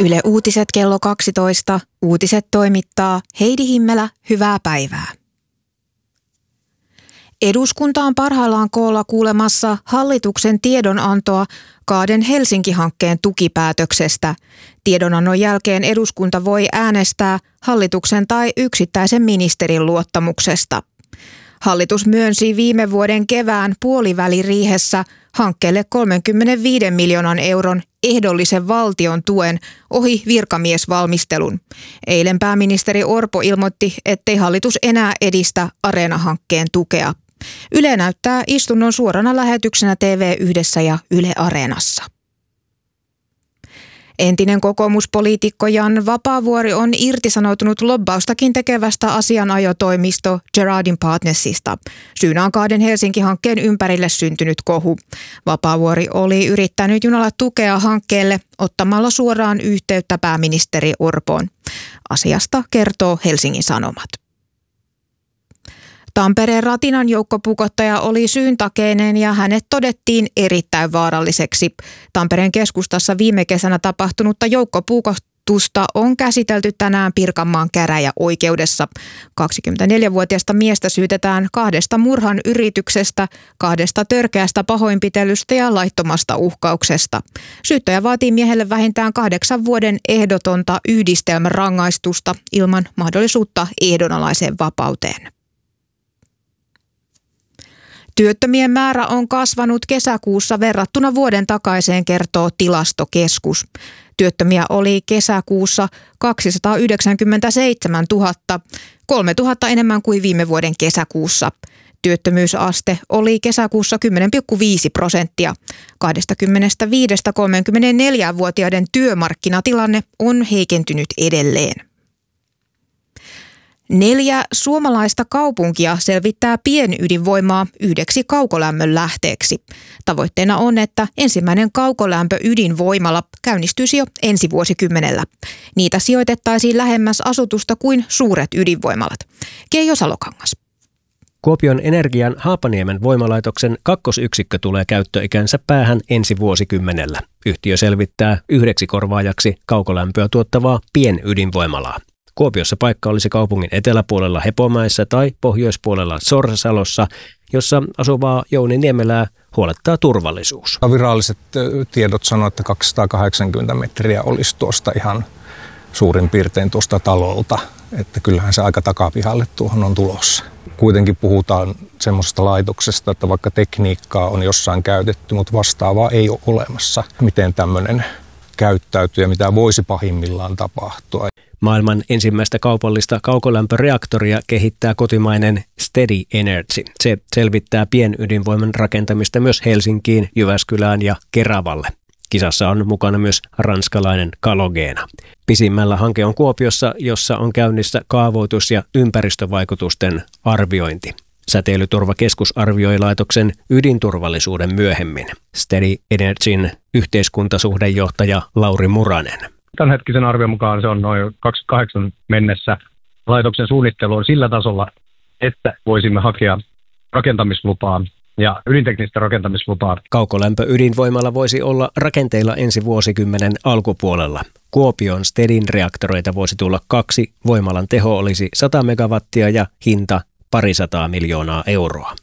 Yle Uutiset kello 12. Uutiset toimittaa Heidi Himmelä. Hyvää päivää. Eduskunta on parhaillaan koolla kuulemassa hallituksen tiedonantoa Kaaden Helsinki-hankkeen tukipäätöksestä. Tiedonannon jälkeen eduskunta voi äänestää hallituksen tai yksittäisen ministerin luottamuksesta. Hallitus myönsi viime vuoden kevään puoliväliriihessä hankkeelle 35 miljoonan euron ehdollisen valtion tuen ohi virkamiesvalmistelun. Eilen pääministeri Orpo ilmoitti, ettei hallitus enää edistä Areena-hankkeen tukea. Yle näyttää istunnon suorana lähetyksenä TV1 ja Yle Areenassa. Entinen kokoomuspoliitikko Jan Vapaavuori on irtisanoutunut lobbaustakin tekevästä asianajotoimisto Gerardin Partnersista. Syynä on Kaaden Helsinki-hankkeen ympärille syntynyt kohu. Vapaavuori oli yrittänyt junalla tukea hankkeelle ottamalla suoraan yhteyttä pääministeri Orpoon. Asiasta kertoo Helsingin Sanomat. Tampereen Ratinan joukkopukottaja oli syyntakeinen ja hänet todettiin erittäin vaaralliseksi. Tampereen keskustassa viime kesänä tapahtunutta joukkopukotusta on käsitelty tänään Pirkanmaan käräjäoikeudessa. 24-vuotiaista miestä syytetään 2 murhan yrityksestä, 2 törkeästä pahoinpitelystä ja laittomasta uhkauksesta. Syyttäjä vaatii miehelle vähintään 8 vuoden ehdotonta yhdistelmärangaistusta ilman mahdollisuutta ehdonalaiseen vapauteen. Työttömien määrä on kasvanut kesäkuussa verrattuna vuoden takaiseen, kertoo Tilastokeskus. Työttömiä oli kesäkuussa 297 000, 3 000 enemmän kuin viime vuoden kesäkuussa. Työttömyysaste oli kesäkuussa 10,5%. 25-34-vuotiaiden työmarkkinatilanne on heikentynyt edelleen. 4 suomalaista kaupunkia selvittää pienydinvoimaa yhdeksi kaukolämmön lähteeksi. Tavoitteena on, että ensimmäinen kaukolämpöydinvoimala käynnistyisi jo ensi vuosikymmenellä. Niitä sijoitettaisiin lähemmäs asutusta kuin suuret ydinvoimalat. Keijo Salokangas. Kuopion Energian Haapaniemen voimalaitoksen kakkosyksikkö tulee käyttöikänsä päähän ensi vuosikymmenellä. Yhtiö selvittää yhdeksi korvaajaksi kaukolämpöä tuottavaa pienydinvoimalaa. Kuopiossa paikka olisi kaupungin eteläpuolella Hepomäessä tai pohjoispuolella Sorsasalossa, jossa asuvaa Jouni Niemelää huolettaa turvallisuus. Viralliset tiedot sanoo, että 280 metriä olisi tuosta ihan suurin piirtein tuosta talolta, että kyllähän se aika takapihalle tuohon on tulossa. Kuitenkin puhutaan semmoisesta laitoksesta, että vaikka tekniikkaa on jossain käytetty, mutta vastaavaa ei ole olemassa. Miten tämmöinen käyttäytyy ja mitä voisi pahimmillaan tapahtua. Maailman ensimmäistä kaupallista kaukolämpöreaktoria kehittää kotimainen Steady Energy. Se selvittää pienydinvoiman rakentamista myös Helsinkiin, Jyväskylään ja Keravalle. Kisassa on mukana myös ranskalainen Calogena. Pisimmällä hanke on Kuopiossa, jossa on käynnissä kaavoitus- ja ympäristövaikutusten arviointi. Säteilyturvakeskus arvioi laitoksen ydinturvallisuuden myöhemmin. Steady Energyn yhteiskuntasuhdejohtaja Lauri Muranen. Tämänhetkisen arvion mukaan se on noin 28 mennessä. Laitoksen suunnittelu on sillä tasolla, että voisimme hakea rakentamislupaa ja ydinteknistä rakentamislupaa. Kaukolämpöydinvoimala voisi olla rakenteilla ensi vuosikymmenen alkupuolella. Kuopion Stedin reaktoreita voisi tulla 2, voimalan teho olisi 100 megawattia ja hinta 200 miljoonaa euroa.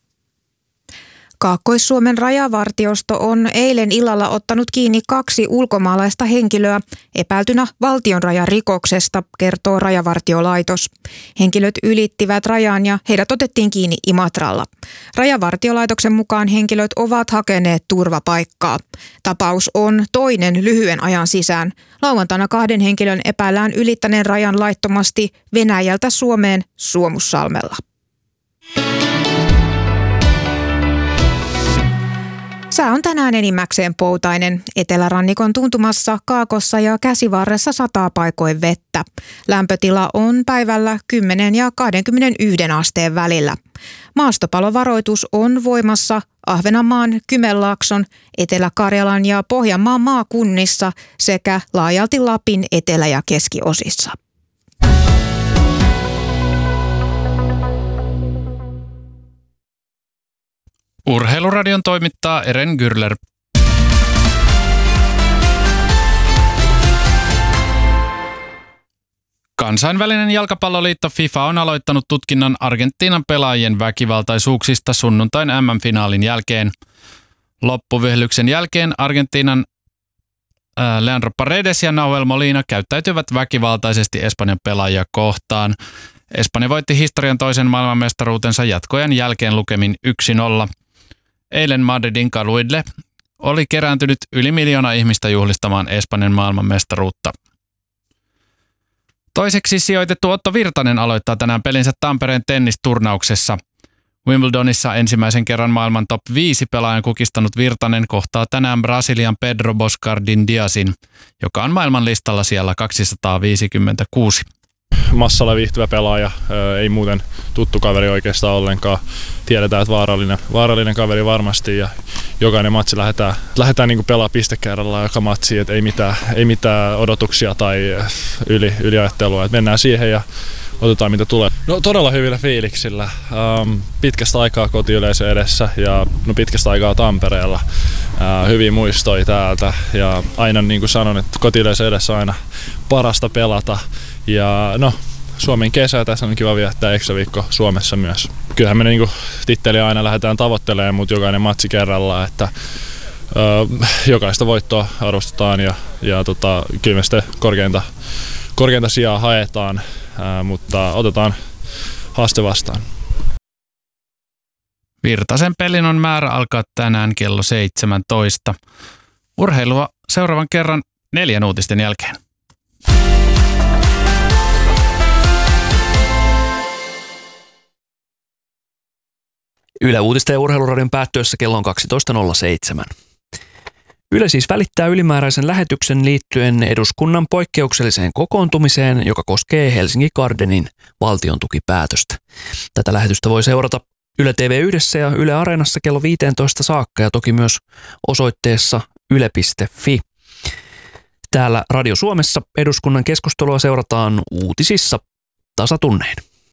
Kaakkois-Suomen rajavartiosto on eilen illalla ottanut kiinni 2 ulkomaalaista henkilöä epäiltynä valtionrajarikoksesta, kertoo Rajavartiolaitos. Henkilöt ylittivät rajan ja heidät otettiin kiinni Imatralla. Rajavartiolaitoksen mukaan henkilöt ovat hakeneet turvapaikkaa. Tapaus on toinen lyhyen ajan sisään. Lauantaina 2 henkilön epäillään ylittäneen rajan laittomasti Venäjältä Suomeen Suomussalmella. Sää on tänään enimmäkseen poutainen. Etelärannikon tuntumassa, Kaakossa ja Käsivarressa sataa paikoin vettä. Lämpötila on päivällä 10 ja 21 asteen välillä. Maastopalovaroitus on voimassa Ahvenanmaan, Kymenlaakson, Etelä-Karjalan ja Pohjanmaan maakunnissa sekä laajalti Lapin etelä- ja keskiosissa. Urheiluradion toimittaa Eren Gürler. Kansainvälinen jalkapalloliitto FIFA on aloittanut tutkinnan Argentiinan pelaajien väkivaltaisuuksista sunnuntain MM-finaalin jälkeen. Loppuvyöhlyksen jälkeen Argentiinan Leandro Paredes ja Nahuel Molina käyttäytyivät väkivaltaisesti Espanjan pelaajia kohtaan. Espanja voitti historian toisen maailmanmestaruutensa jatkojen jälkeen lukemin 1-0. Eilen Madridin kaduille oli kerääntynyt yli 1 miljoona ihmistä juhlistamaan Espanjan maailmanmestaruutta. Toiseksi sijoitettu Otto Virtanen aloittaa tänään pelinsä Tampereen tennisturnauksessa. Wimbledonissa ensimmäisen kerran maailman top 5 pelaajan kukistanut Virtanen kohtaa tänään Brasilian Pedro Boscardin Diazin, joka on maailman listalla siellä 256. Massalla viihtyvä pelaaja, ei muuten tuttu kaveri oikeastaan ollenkaan. Tiedetään, että vaarallinen kaveri varmasti ja jokainen matsi lähdetään niin kuin pelaa pistekerrallaan joka matsi, että ei mitään odotuksia tai yliajattelua. Että mennään siihen ja otetaan mitä tulee. No todella hyvillä fiiliksillä. Pitkästä aikaa kotiyleisö edessä ja pitkästä aikaa Tampereella. Hyviä muistoja täältä ja aina niin kuin sanon, että kotiyleisö edessä on aina parasta pelata. Ja Suomen kesä, tässä on kiva viettää ekstra viikko Suomessa myös. Kyllähän me niinku titteliä aina lähdetään tavoittelemaan, mutta jokainen matsi kerrallaan, että jokaista voittoa arvostetaan ja kyllä me sitten korkeinta sijaa haetaan, mutta otetaan haaste vastaan. Virtasen pelin on määrä alkaa tänään kello 17. Urheilua seuraavan kerran 4 uutisten jälkeen. Yle Uutisten ja Urheiluradion päättyessä kello on 12.07. Yle siis välittää ylimääräisen lähetyksen liittyen eduskunnan poikkeukselliseen kokoontumiseen, joka koskee Helsingin Gardenin valtiontukipäätöstä. Tätä lähetystä voi seurata Yle TV1 ja Yle Areenassa kello 15 saakka ja toki myös osoitteessa yle.fi. Täällä Radio Suomessa eduskunnan keskustelua seurataan uutisissa tasatunneen.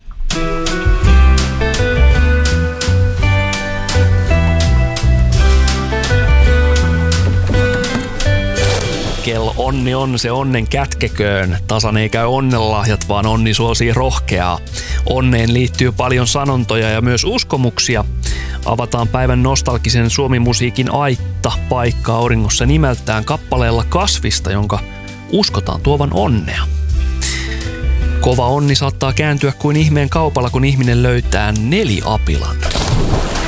Kello onni on, se onnen kätkeköön. Tasan ei käy onnenlahjat, vaan onni suosii rohkeaa. Onneen liittyy paljon sanontoja ja myös uskomuksia. Avataan päivän nostalgisen suomimusiikin aitta paikka auringossa nimeltään kappaleella Kasvista, jonka uskotaan tuovan onnea. Kova onni saattaa kääntyä kuin ihmeen kaupalla, kun ihminen löytää neliapilan.